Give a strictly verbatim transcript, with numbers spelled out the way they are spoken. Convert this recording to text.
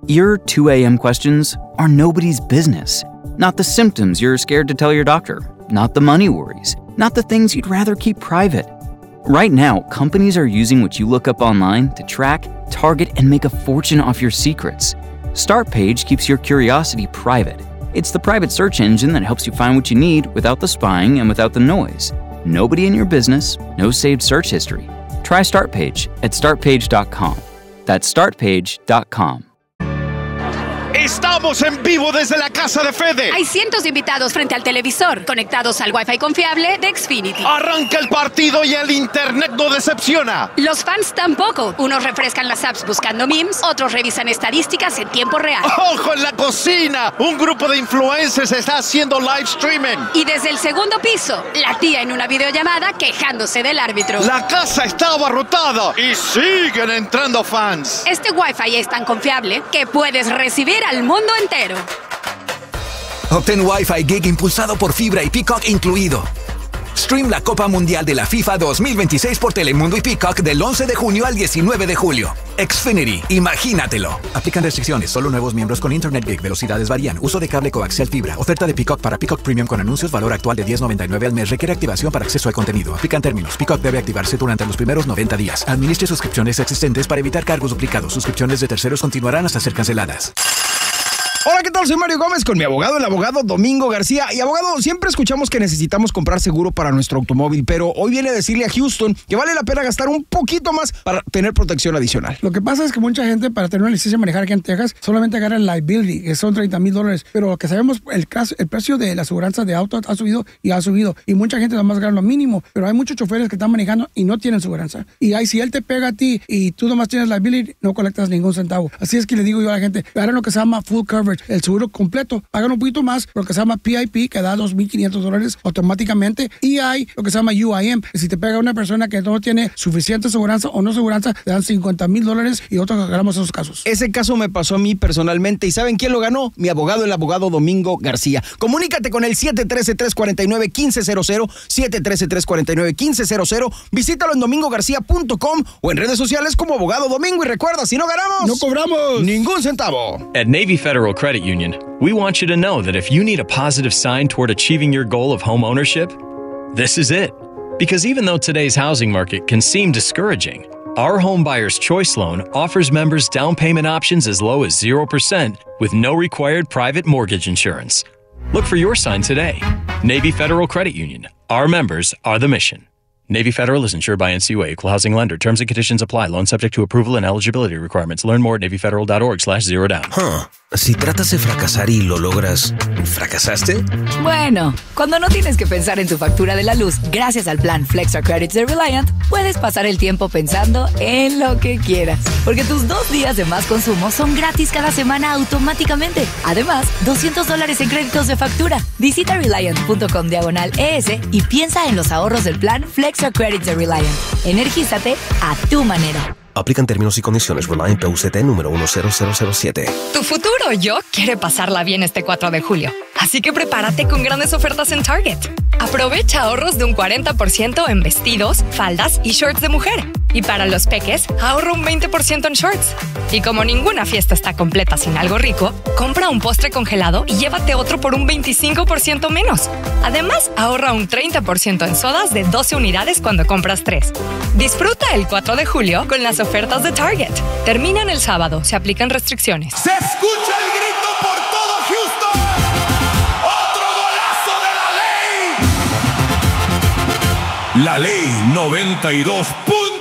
Your two a.m. questions are nobody's business. Not the symptoms you're scared to tell your doctor. Not the money worries. Not the things you'd rather keep private. Right now, companies are using what you look up online to track, target, and make a fortune off your secrets. Startpage keeps your curiosity private. It's the private search engine that helps you find what you need without the spying and without the noise. Nobody in your business, no saved search history. Try Startpage at start page dot com. That's start page dot com. Estamos en vivo desde la casa de Fede. Hay cientos de invitados frente al televisor, conectados al Wi-Fi confiable de Xfinity. Arranca el partido y el internet no decepciona. Los fans tampoco. Unos refrescan las apps buscando memes, otros revisan estadísticas en tiempo real. ¡Ojo en la cocina! Un grupo de influencers está haciendo live streaming. Y desde el segundo piso, la tía en una videollamada quejándose del árbitro. La casa está abarrotada y siguen entrando fans. Este Wi-Fi es tan confiable que puedes recibir al mundo entero. Obtén Wi-Fi Gig impulsado por fibra y Peacock incluido. Stream la Copa Mundial de la FIFA dos mil veintiséis por Telemundo y Peacock del once de junio al diecinueve de julio. Xfinity, imagínatelo. Aplican restricciones. Solo nuevos miembros con Internet Gig. Velocidades varían. Uso de cable coaxial fibra. Oferta de Peacock para Peacock Premium con anuncios. Valor actual de diez noventa y nueve al mes. Requiere activación para acceso al contenido. Aplican términos. Peacock debe activarse durante los primeros noventa días. Administre suscripciones existentes para evitar cargos duplicados. Suscripciones de terceros continuarán hasta ser canceladas. Hola, ¿qué tal? Soy Mario Gómez con mi abogado, el abogado Domingo García. Y abogado, siempre escuchamos que necesitamos comprar seguro para nuestro automóvil, pero hoy viene a decirle a Houston que vale la pena gastar un poquito más para tener protección adicional. Lo que pasa es que mucha gente para tener una licencia de manejar aquí en Texas solamente agarra el liability, que son treinta mil dólares, pero lo que sabemos, el, el precio de la aseguranza de auto ha subido y ha subido, y mucha gente nada más gana lo mínimo, pero hay muchos choferes que están manejando y no tienen aseguranza. Y ahí si él te pega a ti y tú nomás tienes liability, no colectas ningún centavo. Así es que le digo yo a la gente, hagan lo que se llama full coverage, el seguro completo. Pagan un poquito más, lo que se llama P I P, que da dos mil quinientos dólares automáticamente, y hay lo que se llama U I M, que si te pega una persona que no tiene suficiente aseguranza o no aseguranza, te dan cincuenta mil dólares y otros agarramos esos casos. Ese caso me pasó a mí personalmente, ¿y saben quién lo ganó? Mi abogado, el abogado Domingo García. Comunícate con el siete uno tres, tres cuatro nueve, uno cinco cero cero, siete uno tres, tres cuatro nueve, uno cinco cero cero. Visítalo en domingo garcía punto com o en redes sociales como Abogado Domingo, y recuerda, si no ganamos, no cobramos ningún centavo. At Navy Federal Credit Union, we want you to know that if you need a positive sign toward achieving your goal of home ownership, this is it. Because even though today's housing market can seem discouraging, our Home Buyer's Choice Loan offers members down payment options as low as zero percent with no required private mortgage insurance. Look for your sign today. Navy Federal Credit Union. Our members are the mission. Navy Federal is insured by N C U A, Equal Housing Lender. Terms and conditions apply. Loan subject to approval and eligibility requirements. Learn more at navy federal dot org slash zero down. Huh. Si tratas de fracasar y lo logras, ¿fracasaste? Bueno, cuando no tienes que pensar en tu factura de la luz, gracias al plan Flexa Credits de Reliant, puedes pasar el tiempo pensando en lo que quieras. Porque tus dos días de más consumo son gratis cada semana automáticamente. Además, doscientos dólares en créditos de factura. Visita reliant punto com diagonal E S y piensa en los ahorros del plan Flexa Credits de Reliant. Energízate a tu manera. Aplican términos y condiciones. Reliant P U C T número uno cero cero cero siete. Tu futuro yo quiere pasarla bien este cuatro de julio. Así que prepárate con grandes ofertas en Target. Aprovecha ahorros de un cuarenta por ciento en vestidos, faldas y shorts de mujer. Y para los peques, ahorra un veinte por ciento en shorts. Y como ninguna fiesta está completa sin algo rico, compra un postre congelado y llévate otro por un veinticinco por ciento menos. Además, ahorra un treinta por ciento en sodas de doce unidades cuando compras tres. Disfruta el cuatro de julio con las ofertas de Target. Terminan el sábado, se aplican restricciones. ¡Se escucha el grito por todo Houston! ¡Otro golazo de la ley! La ley noventa y dos punto